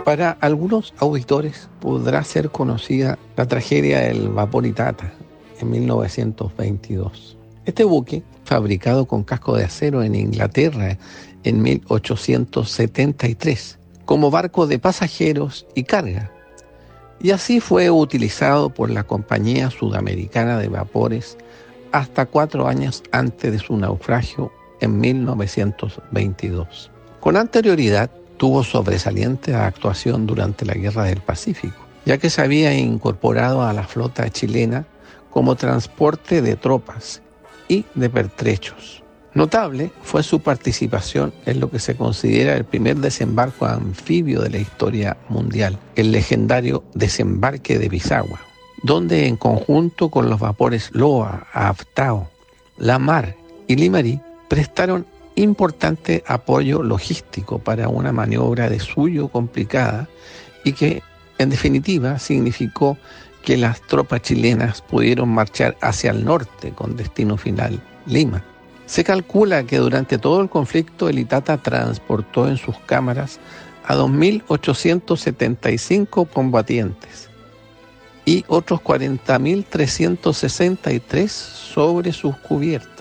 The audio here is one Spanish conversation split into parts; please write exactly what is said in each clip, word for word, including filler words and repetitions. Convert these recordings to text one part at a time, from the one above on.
Para algunos auditores podrá ser conocida la tragedia del vapor Itata en mil novecientos veintidós. Este buque, fabricado con casco de acero en Inglaterra en mil ochocientos setenta y tres, como barco de pasajeros y carga, y así fue utilizado por la Compañía Sudamericana de Vapores hasta cuatro años antes de su naufragio en mil novecientos veintidós. Con anterioridad, tuvo sobresaliente actuación durante la Guerra del Pacífico, ya que se había incorporado a la flota chilena como transporte de tropas y de pertrechos. Notable fue su participación en lo que se considera el primer desembarco anfibio de la historia mundial, el legendario desembarque de Pisagua, donde en conjunto con los vapores Loa, Aftao, La Mar y Limarí prestaron importante apoyo logístico para una maniobra de suyo complicada y que, en definitiva, significó que las tropas chilenas pudieron marchar hacia el norte con destino final Lima. Se calcula que durante todo el conflicto el Itata transportó en sus cámaras a dos mil ochocientos setenta y cinco combatientes y otros cuarenta mil trescientos sesenta y tres sobre sus cubiertas.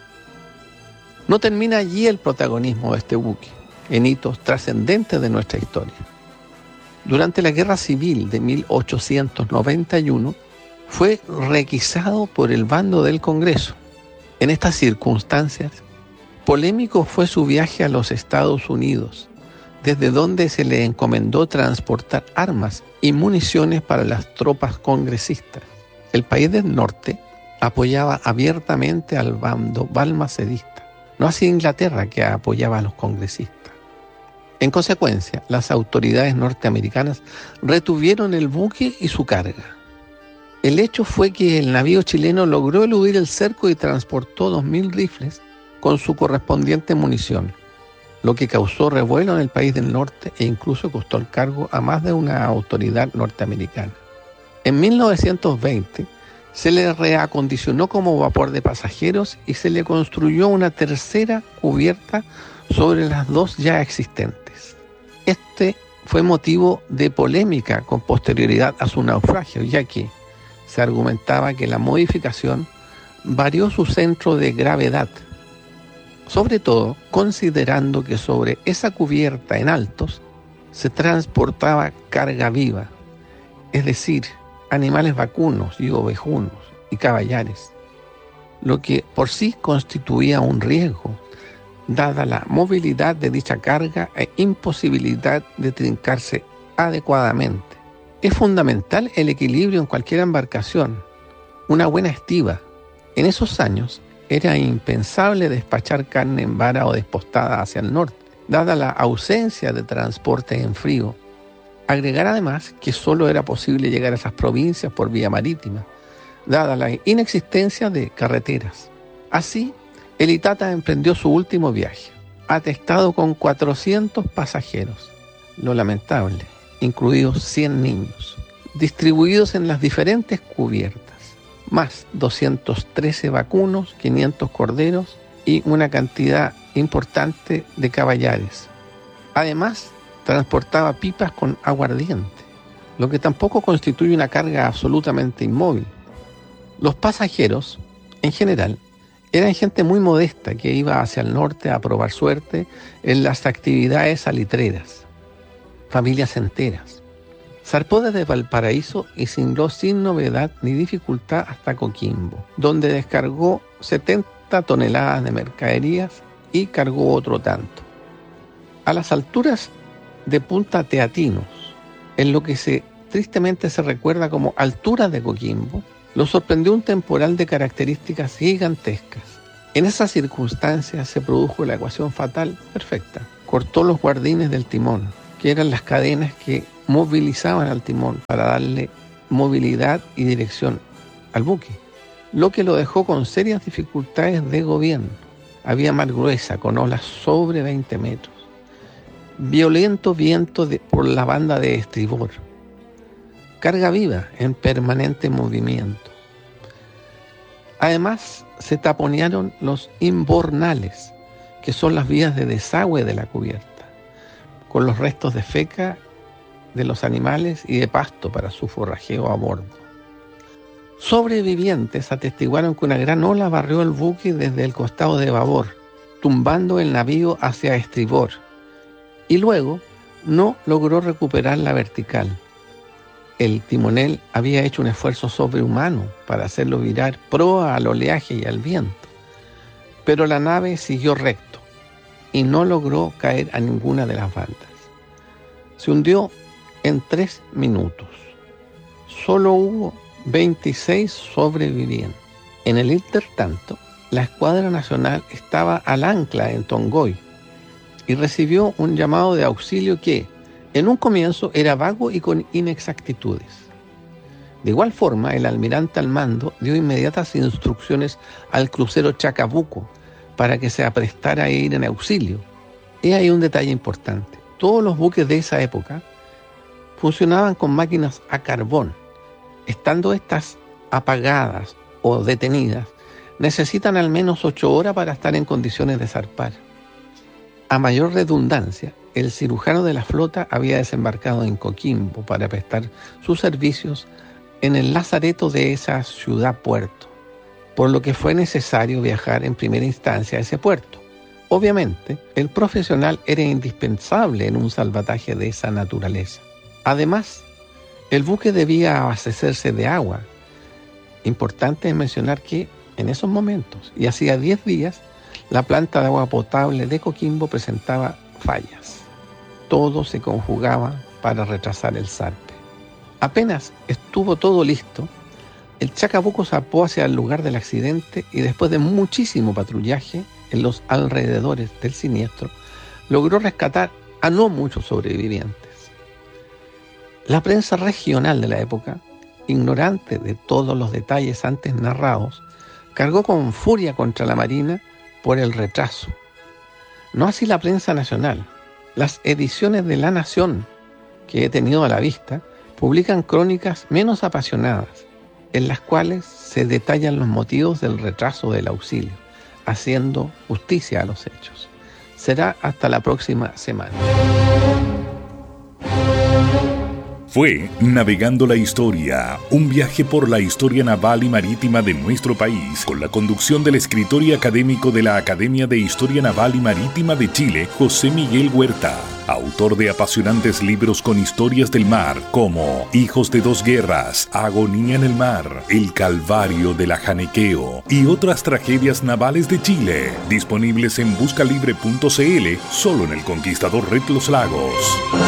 No termina allí el protagonismo de este buque, en hitos trascendentes de nuestra historia. Durante la Guerra Civil de mil ochocientos noventa y uno, fue requisado por el bando del Congreso. En estas circunstancias, polémico fue su viaje a los Estados Unidos, desde donde se le encomendó transportar armas y municiones para las tropas congresistas. El país del norte apoyaba abiertamente al bando balmacedista, no así Inglaterra, que apoyaba a los congresistas. En consecuencia, las autoridades norteamericanas retuvieron el buque y su carga. El hecho fue que el navío chileno logró eludir el cerco y transportó dos mil rifles con su correspondiente munición, lo que causó revuelo en el país del norte e incluso costó el cargo a más de una autoridad norteamericana. En mil novecientos veinte, se le reacondicionó como vapor de pasajeros y se le construyó una tercera cubierta sobre las dos ya existentes. Este fue motivo de polémica con posterioridad a su naufragio, ya que se argumentaba que la modificación varió su centro de gravedad, sobre todo considerando que sobre esa cubierta en altos se transportaba carga viva, es decir, animales vacunos y ovejunos y caballares, lo que por sí constituía un riesgo, dada la movilidad de dicha carga e imposibilidad de trincarse adecuadamente. Es fundamental el equilibrio en cualquier embarcación, una buena estiba. En esos años era impensable despachar carne en vara o despostada hacia el norte, dada la ausencia de transporte en frío. Agregar además que solo era posible llegar a esas provincias por vía marítima, dada la inexistencia de carreteras. Así, el Itata emprendió su último viaje, atestado con cuatrocientos pasajeros, lo lamentable, incluidos cien niños, distribuidos en las diferentes cubiertas, más doscientos trece vacunos, quinientos corderos y una cantidad importante de caballares. Además, transportaba pipas con aguardiente, lo que tampoco constituye una carga absolutamente inmóvil. Los pasajeros, en general, eran gente muy modesta que iba hacia el norte a probar suerte en las actividades salitreras, familias enteras. Zarpó desde Valparaíso y cingló sin novedad ni dificultad hasta Coquimbo, donde descargó setenta toneladas de mercaderías y cargó otro tanto. A las alturas de Punta Teatinos, en lo que se tristemente se recuerda como altura de Coquimbo, lo sorprendió un temporal de características gigantescas. En esas circunstancias se produjo la ecuación fatal perfecta. Cortó los guardines del timón, que eran las cadenas que movilizaban al timón para darle movilidad y dirección al buque, lo que lo dejó con serias dificultades de gobierno. Había mar gruesa con olas sobre veinte metros. Violento viento de, por la banda de estribor, carga viva en permanente movimiento. Además, se taponearon los imbornales, que son las vías de desagüe de la cubierta, con los restos de feca de los animales y de pasto para su forrajeo a bordo. Sobrevivientes atestiguaron que una gran ola barrió el buque desde el costado de babor, tumbando el navío hacia estribor, y luego no logró recuperar la vertical. El timonel había hecho un esfuerzo sobrehumano para hacerlo virar proa al oleaje y al viento, pero la nave siguió recto y no logró caer a ninguna de las bandas. Se hundió en tres minutos. Solo hubo veintiséis sobrevivientes. En el intertanto, la Escuadra Nacional estaba al ancla en Tongoy y recibió un llamado de auxilio que, en un comienzo, era vago y con inexactitudes. De igual forma, el almirante al mando dio inmediatas instrucciones al crucero Chacabuco para que se aprestara a ir en auxilio. Y hay un detalle importante. Todos los buques de esa época funcionaban con máquinas a carbón. Estando estas apagadas o detenidas, necesitan al menos ocho horas para estar en condiciones de zarpar. A mayor redundancia, el cirujano de la flota había desembarcado en Coquimbo para prestar sus servicios en el lazareto de esa ciudad-puerto, por lo que fue necesario viajar en primera instancia a ese puerto. Obviamente, el profesional era indispensable en un salvataje de esa naturaleza. Además, el buque debía abastecerse de agua. Importante es mencionar que en esos momentos, y hacía diez días, la planta de agua potable de Coquimbo presentaba fallas. Todo se conjugaba para retrasar el zarpe. Apenas estuvo todo listo, el Chacabuco zarpó hacia el lugar del accidente y después de muchísimo patrullaje en los alrededores del siniestro, logró rescatar a no muchos sobrevivientes. La prensa regional de la época, ignorante de todos los detalles antes narrados, cargó con furia contra la Marina por el retraso. No así la prensa nacional. Las ediciones de La Nación, que he tenido a la vista, publican crónicas menos apasionadas, en las cuales se detallan los motivos del retraso del auxilio, haciendo justicia a los hechos. Será hasta la próxima semana. Fue Navegando la Historia, un viaje por la historia naval y marítima de nuestro país, con la conducción del escritor y académico de la Academia de Historia Naval y Marítima de Chile, José Miguel Huerta, autor de apasionantes libros con historias del mar, como Hijos de dos guerras, Agonía en el mar, El Calvario de la Janequeo y otras tragedias navales de Chile, disponibles en buscalibre punto c l, solo en El Conquistador Red Los Lagos.